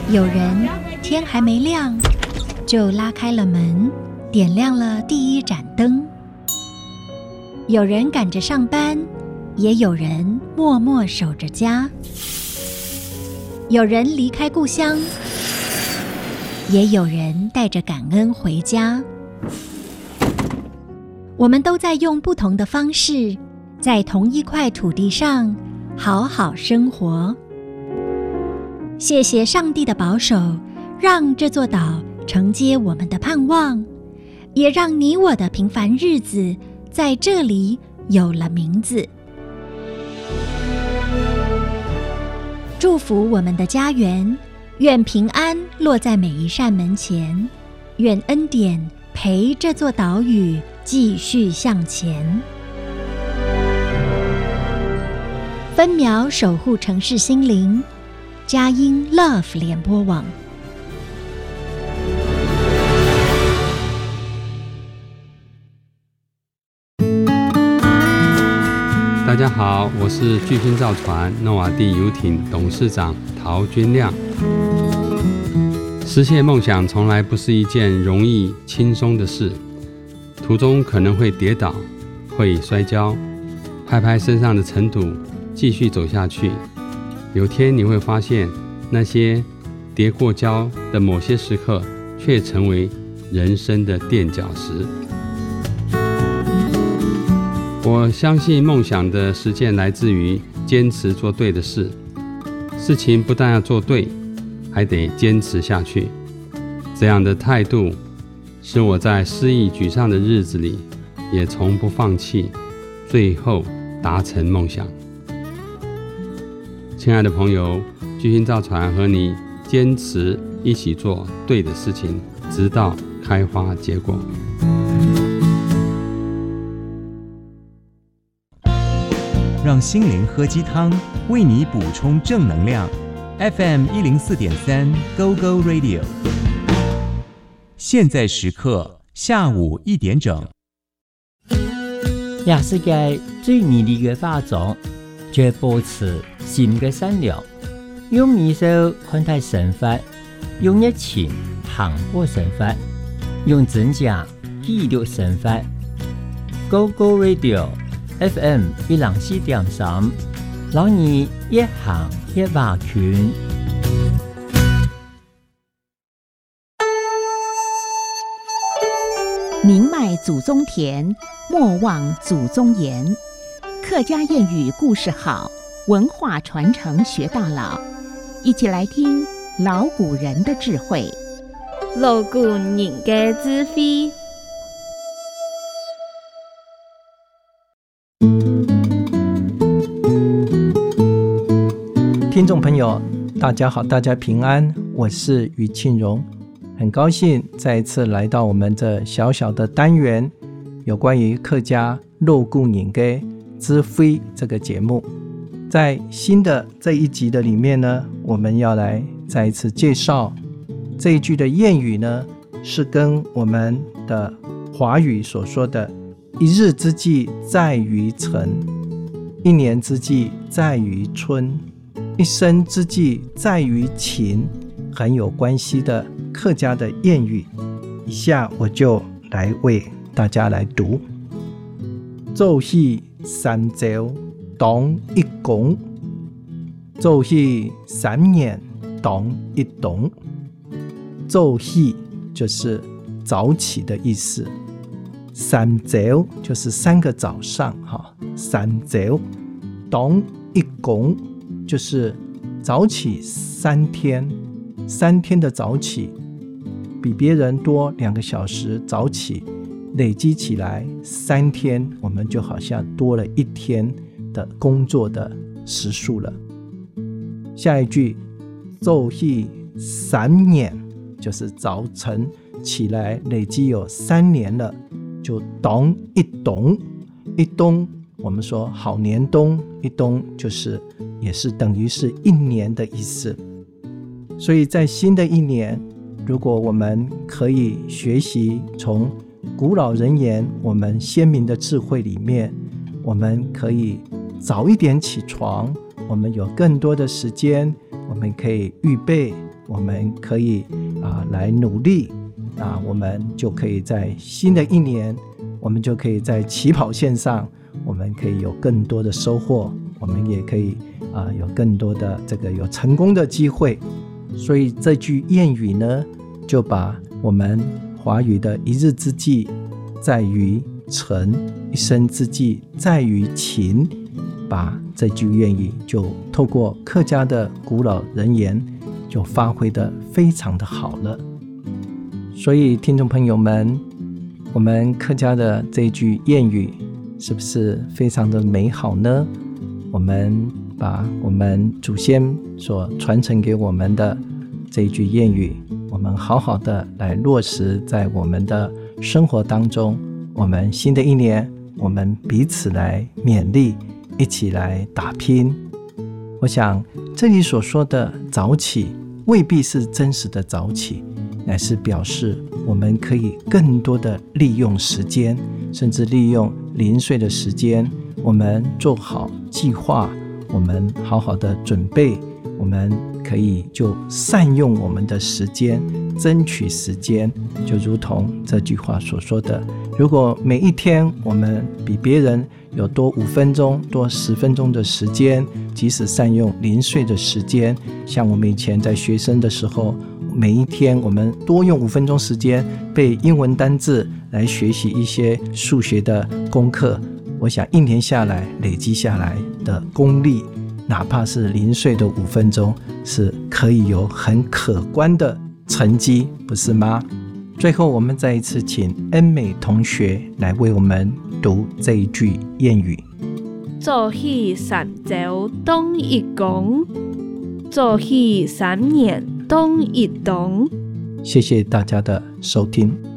有人天还没亮就拉开了门，点亮了第一盏灯。有人赶着上班，也有人默默守着家。有人离开故乡，也有人带着感恩回家。我们都在用不同的方式，在同一块土地上好好生活。谢谢上帝的保守，让这座岛承接我们的盼望，也让你我的平凡日子在这里有了名字。祝福我们的家园，愿平安落在每一扇门前，愿恩典陪这座岛屿继续向前。分秒守护城市心灵，佳音 Love 联播网。 大家好，我是巨星造船诺瓦地游艇董事长陶君亮。实现梦想从来不是一件容易轻松的事，途中可能会跌倒，会摔跤，拍拍身上的尘土，继续走下去。有天你会发现，那些跌过跤的某些时刻，却成为人生的垫脚石。我相信梦想的实践来自于坚持做对的事，事情不但要做对，还得坚持下去。这样的态度使我在失意沮丧的日子里也从不放弃，最后达成梦想。亲爱的朋友，巨星造船和你坚持一起做对的事情，直到开花结果。 让心灵喝鸡汤，为你补充正能量。FM 104.3 Go Go Radio， 现在时刻下午1点整。 也世界最美丽的化妆，就保持心的善良，用微笑看待生活，用热情磅礴生活，用真假記錄生活。Go Go Radio FM 104.3，讓你一行一畫圈。 宁迈祖宗田，莫忘祖宗言。客家谚语故事好，文化传承学到老。一起来听老古人的智慧。 老古人的智慧。 听众朋友大家好，大家平安，我是于庆荣，很高兴再一次来到我们这小小的单元，有关于客家老古人的智慧这个节目。在新的这一集的里面呢，我们要来再一次介绍这一句的谚语呢，是跟我们的华语所说的一日之计在于晨，一年之计在于春，一生之计在于勤很有关系的客家的谚语。以下我就来为大家来读。做戲三朝當一公，做戲3年當一冬。做戲就是早起的意思，三朝就是3个早上，三朝當一公就是早起3天，3天的早起比别人多2个小时早起，累积起来3天，我们就好像多了1天的工作的时数了。下一句做戲3年就是早晨起来累积有3年了，就冬一冬，一冬我们说好年冬，一冬就是也是等于是1年的意思。所以在新的1年，如果我们可以学习从古老人言我们先民的智慧里面，我们可以早一点起床，我们有更多的时间，我们可以预备我们可以来努力，我们就可以在新的一年，我们就可以在起跑线上，我们可以有更多的收获，我们也可以有更多的有成功的机会。所以这句谚语呢，就把我们华语的一日之计在于晨，一生之计在于勤，把这句谚语就透过客家的古老人言就发挥得非常的好了。所以听众朋友们，我们客家的这句谚语是不是非常的美好呢？我们把我们祖先所传承给我们的这一句谚语，我们好好的来落实在我们的生活当中。我们新的一年，我们彼此来勉励，一起来打拼。我想这里所说的早起未必是真实的早起，乃是表示我们可以更多的利用时间，甚至利用零碎的时间，我们做好计划，我们好好的准备，我们可以就善用我们的时间，争取时间。就如同这句话所说的，如果每一天我们比别人有多5分钟多10分钟的时间，即使善用零碎的时间，像我们以前在学生的时候，每一天我们多用5分钟时间背英文单字，来学习一些数学的功课，我想1年下来累积下来的功力，哪怕是零碎的5分钟，是可以有很可观的成绩，不是吗？最后我们再一次请恩美同学来为我们读这一句谚语。 做戏3週東一公，做戲3年東一冬。 谢谢大家的收听。